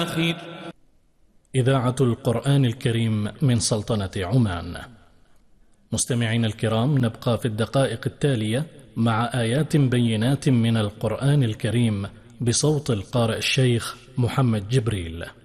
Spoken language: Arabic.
الآخر. إذاعة القرآن الكريم من سلطنة عمان. مستمعين الكرام، نبقى في الدقائق التالية مع آيات بينات من القرآن الكريم بصوت القارئ الشيخ محمد جبريل.